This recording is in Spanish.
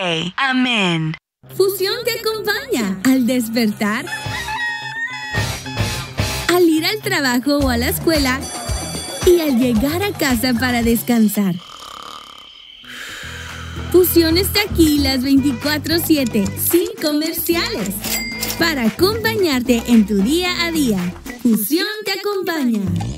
say amén. Fusión te acompaña al despertar, al ir al trabajo o a la escuela y al llegar a casa para descansar. Fusión está aquí las 24/7, sin comerciales, para acompañarte en tu día a día. Fusión te acompaña.